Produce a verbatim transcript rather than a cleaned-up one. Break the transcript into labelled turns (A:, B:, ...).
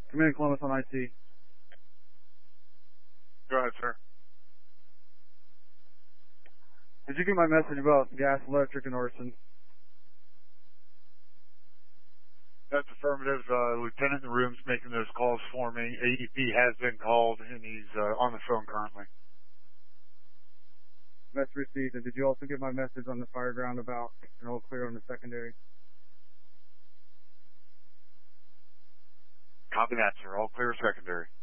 A: Command Columbus on I T.
B: Go ahead, sir.
A: Did you get my message about gas, electric, and arson?
B: That's affirmative. Uh, Lieutenant in the room's making those calls for me. A D P has been called, and he's uh, on the phone currently.
A: Message received. And did you also get my message on the fire ground about an all clear on the secondary?
B: Copy that, sir. All clear secondary.